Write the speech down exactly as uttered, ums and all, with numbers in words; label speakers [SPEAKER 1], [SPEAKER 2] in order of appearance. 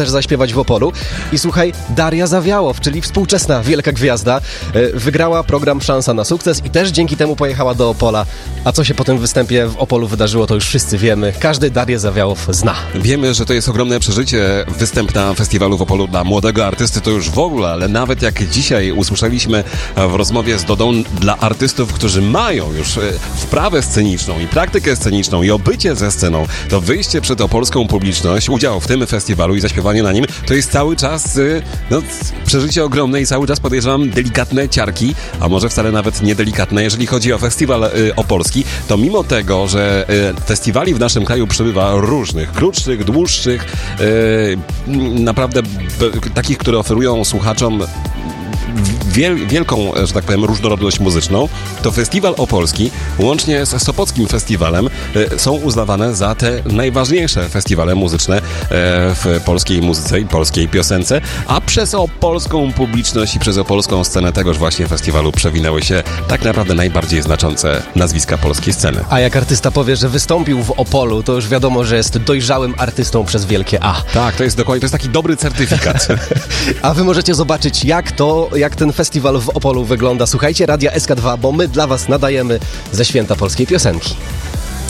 [SPEAKER 1] też zaśpiewać w Opolu. I słuchaj, Daria Zawiałow, czyli współczesna wielka gwiazda, wygrała program Szansa na sukces i też dzięki temu pojechała do Opola. A co się po tym występie w Opolu wydarzyło, to już wszyscy wiemy. Każdy Darię Zawiałow zna.
[SPEAKER 2] Wiemy, że to jest ogromne przeżycie. Występ na festiwalu w Opolu dla młodego artysty to już w ogóle, ale nawet jak dzisiaj usłyszeliśmy w rozmowie z Dodą, dla artystów, którzy mają już wprawę sceniczną i praktykę sceniczną i obycie ze sceną, to wyjście przed opolską publiczność, udział w tym festiwalu i zaśpiewanie na nim, to jest cały czas no, przeżycie ogromne i cały czas podejrzewam delikatne ciarki, a może wcale nawet niedelikatne, jeżeli chodzi o festiwal y, opolski, to mimo tego, że y, festiwali w naszym kraju przybywa różnych, krótszych, dłuższych, y, naprawdę b, takich, które oferują słuchaczom Wiel, wielką, że tak powiem, różnorodność muzyczną, to festiwal opolski, łącznie z Sopockim Festiwalem, e, są uznawane za te najważniejsze festiwale muzyczne e, w polskiej muzyce i polskiej piosence, a przez opolską publiczność i przez opolską scenę tegoż właśnie festiwalu przewinęły się tak naprawdę najbardziej znaczące nazwiska polskiej sceny.
[SPEAKER 1] A jak artysta powie, że wystąpił w Opolu, to już wiadomo, że jest dojrzałym artystą przez wielkie A.
[SPEAKER 2] Tak, to jest dokładnie, to jest taki dobry certyfikat.
[SPEAKER 1] A wy możecie zobaczyć, jak to, jak ten festiwal w Opolu wygląda. Słuchajcie Radia S K dwa, bo my dla was nadajemy ze święta polskiej piosenki.